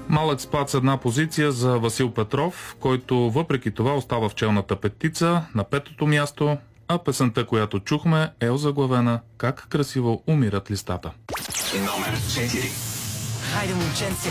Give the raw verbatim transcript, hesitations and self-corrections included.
Малък спад с една позиция за Васил Петров, който въпреки това остава в челната петица на петото място, а песента, която чухме, е озаглавена "Как красиво умират листата". Номер четири. Хайде, момченце,